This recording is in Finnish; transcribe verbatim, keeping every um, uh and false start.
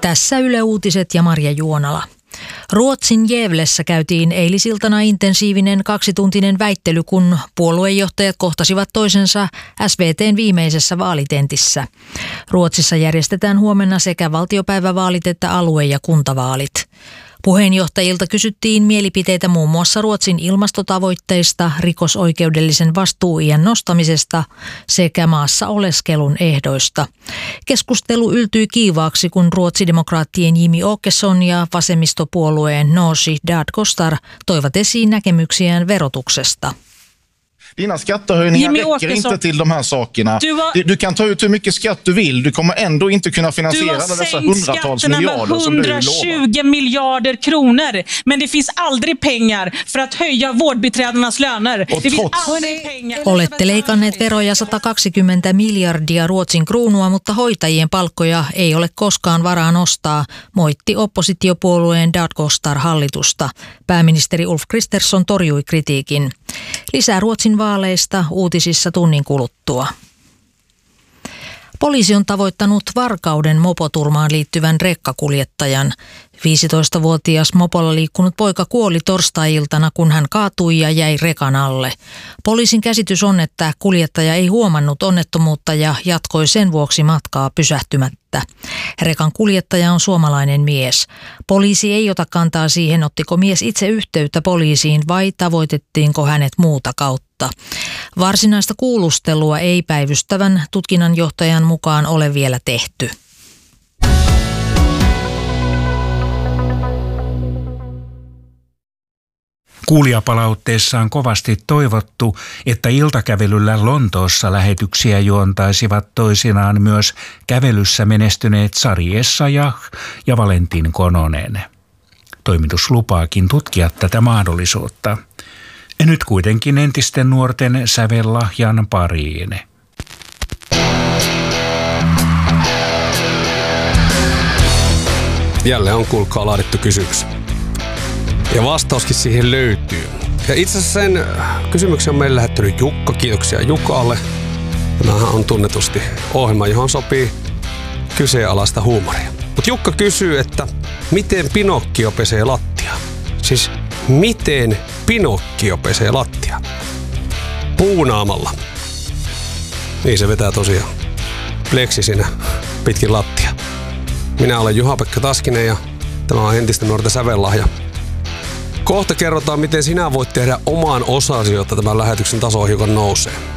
Tässä Yle Uutiset ja Marja Juonala. Ruotsin Gävlessä käytiin eilisiltana intensiivinen kaksituntinen väittely, kun puoluejohtajat kohtasivat toisensa S V T:n viimeisessä vaalitentissä. Ruotsissa järjestetään huomenna sekä valtiopäivävaalit että alue- ja kuntavaalit. Puheenjohtajilta kysyttiin mielipiteitä muun muassa Ruotsin ilmastotavoitteista, rikosoikeudellisen vastuuiän nostamisesta sekä maassa oleskelun ehdoista. Keskustelu yltyi kiivaaksi, kun ruotsidemokraattien Jimmie Åkesson ja vasemmistopuolueen Nooshi Dadgostar toivat esiin näkemyksiään verotuksesta. Dina skattehöjningar räcker inte till de här sakerna. Du, var, du, du kan ta ut hur mycket skatt du vill. Du kommer ändå inte kunna finansiera dessa hundratals miljarder som du lovar. hundratjugo miljarder kronor. Men det finns aldrig pengar för att höja vårdbiträdenas löner. Och det trots... finns pengar. Olette leikanneet veroja sata kaksikymmentä miljardia Ruotsin kruunua, mutta hoitajien palkkoja ei ole koskaan varaa nostaa, moitti oppositiopuolueen Dadgostar hallitusta. Pääministeri Ulf Kristersson torjui kritiikin. Lisää Ruotsin vaaleista uutisissa tunnin kuluttua. Poliisi on tavoittanut Varkauden mopoturmaan liittyvän rekkakuljettajan. viisitoistavuotias mopolla liikkunut poika kuoli torstai-iltana, kun hän kaatui ja jäi rekan alle. Poliisin käsitys on, että kuljettaja ei huomannut onnettomuutta ja jatkoi sen vuoksi matkaa pysähtymättä. Rekan kuljettaja on suomalainen mies. Poliisi ei ota kantaa siihen, ottiko mies itse yhteyttä poliisiin vai tavoitettiinko hänet muuta kautta. Varsinaista kuulustelua ei päivystävän tutkinnanjohtajan mukaan ole vielä tehty. Kuulijapalautteessa on kovasti toivottu, että iltakävelyllä Lontoossa lähetyksiä juontaisivat toisinaan myös kävelyssä menestyneet Sari Essayah ja Valentin Kononen. Toimitus lupaakin tutkia tätä mahdollisuutta. Nyt kuitenkin entisten nuorten sävellahjan pariin. Jälleen on kuulkaa laadittu kysymys. Ja vastauskin siihen löytyy. Ja itse asiassa sen kysymyksen on meille lähettänyt Jukka. Kiitoksia Jukalle. Tämähän on tunnetusti ohjelma, johon sopii kyseenalaista huumoria. Mutta Jukka kysyy, että miten Pinokkio pesee lattiaa? Siis miten Pinokkio pesee lattiaa? Puunaamalla. Niin se vetää tosiaan. Pleksi siinä pitkin lattia. Minä olen Juha-Pekka Taskinen ja tämä on entisten nuorten sävellahja. Kohta kerrotaan, miten sinä voit tehdä oman osasi, jotta tämän lähetyksen taso hiukan nousee.